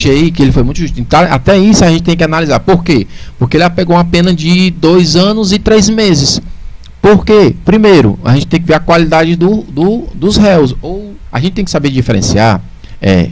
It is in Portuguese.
achei que ele foi muito justo. Então, até isso a gente tem que analisar. Por quê? Porque ele pegou uma pena de 2 anos e 3 meses. Por quê? Primeiro, a gente tem que ver a qualidade dos réus. Ou a gente tem que saber diferenciar